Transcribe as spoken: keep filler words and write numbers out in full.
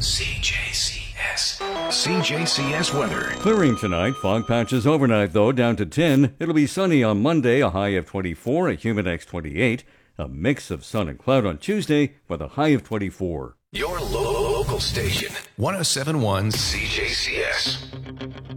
C J C S. C J C S weather. Clearing tonight. Fog patches overnight, though, down to ten. It'll be sunny on Monday, a high of twenty-four, a humid X twenty-eight. A mix of sun and cloud on Tuesday with a high of twenty-four. Your lo- local station. one oh seven point one C J C S.